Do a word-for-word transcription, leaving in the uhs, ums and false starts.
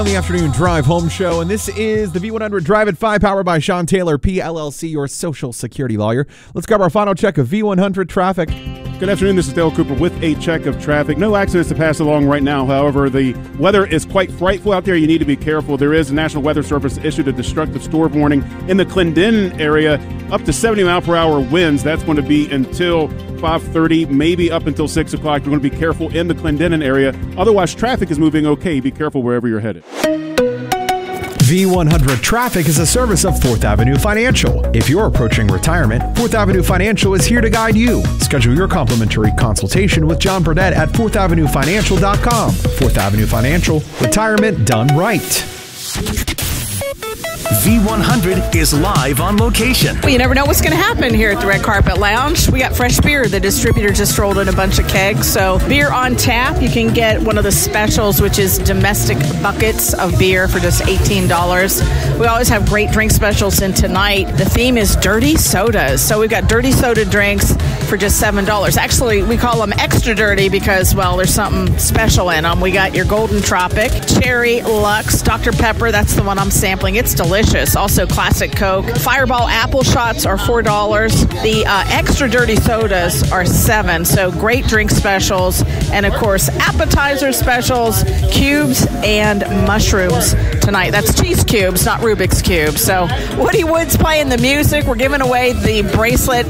On the afternoon drive home show, and this is the V one hundred Drive at five, powered by Sean Taylor, P L L C, your social security lawyer. Let's grab our final check of V one hundred traffic. Good afternoon, this is Dale Cooper with a check of traffic. No accidents to pass along right now. However, the weather is quite frightful out there. You need to be careful. There is a National Weather Service issued a destructive storm warning in the Clendenin area, up to seventy mile per hour winds. That's going to be until five thirty, maybe up until six o'clock. You're going to be careful in the Clendenin area. Otherwise, traffic is moving okay. Be careful wherever you're headed. V one hundred Traffic is a service of Fourth Avenue Financial. If you're approaching retirement, Fourth Avenue Financial is here to guide you. Schedule your complimentary consultation with John Burdett at fourth avenue financial dot com. Fourth Avenue Financial, retirement done right. V one hundred is live on location. Well, you never know what's going to happen here at the Red Carpet Lounge. We got fresh beer. The distributor just rolled in a bunch of kegs. So beer on tap. You can get one of the specials, which is domestic buckets of beer for just eighteen dollars. We always have great drink specials, and tonight the theme is dirty sodas. So we've got dirty soda drinks for just seven dollars. Actually, we call them extra dirty because, well, there's something special in them. We got your Golden Tropic, Cherry Luxe, Doctor Pepper. That's the one I'm sampling. It's delicious. Also, Classic Coke. Fireball apple shots are four dollars. The uh, extra dirty sodas are seven dollars. So great drink specials. And, of course, appetizer specials, cubes and mushrooms tonight. That's cheese cubes, not Rubik's Cubes. So Woody Wood's playing the music. We're giving away the bracelet